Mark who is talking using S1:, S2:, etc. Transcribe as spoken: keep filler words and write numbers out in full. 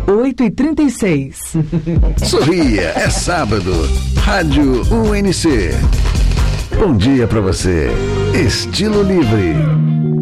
S1: oito e trinta e seis.
S2: Sorria, é sábado. Rádio U N C. Bom dia pra você. Estilo Livre.